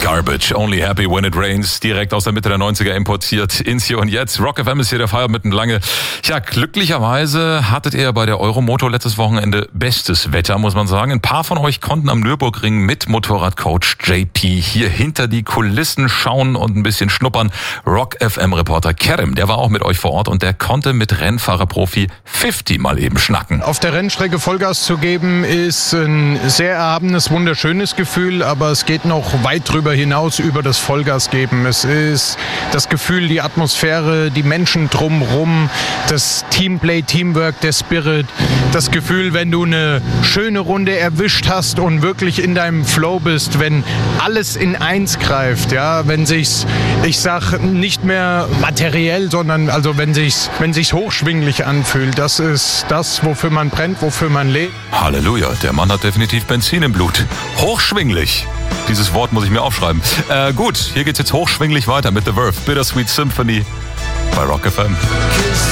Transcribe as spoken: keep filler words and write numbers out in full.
Garbage, only happy when it rains, direkt aus der Mitte der neunziger importiert ins Hier und Jetzt. Rock F M ist hier der Feierabend mitten lange. Ja, glücklicherweise hattet ihr bei der Euromoto letztes Wochenende bestes Wetter, muss man sagen. Ein paar von euch konnten am Nürburgring mit Motorradcoach J P hier hinter die Kulissen schauen und ein bisschen schnuppern. Rock F M-Reporter Kerem, der war auch mit euch vor Ort und der konnte mit Rennfahrerprofi fünfzig mal eben schnacken. Auf der Rennstrecke Vollgas zu geben ist ein sehr erhabenes, wunderschönes Gefühl, aber es geht noch weit drüber hinaus über das Vollgas geben. Es ist das Gefühl, die Atmosphäre, die Menschen drumherum, das Teamplay, Teamwork, der Spirit, das Gefühl, wenn du eine schöne Runde erwischt hast und wirklich in deinem Flow bist, wenn alles in eins greift, ja, wenn sich's, ich sag nicht mehr materiell, sondern also wenn sich's, wenn sich's hochschwinglich anfühlt, das ist das, wofür man brennt, wofür man lebt. Halleluja, der Mann hat definitiv Benzin im Blut. Hochschwinglich. Dieses Wort muss ich mir aufschreiben. Äh, gut, hier geht's jetzt hochschwinglich weiter mit The Verve, Bittersweet Symphony bei Rock F M.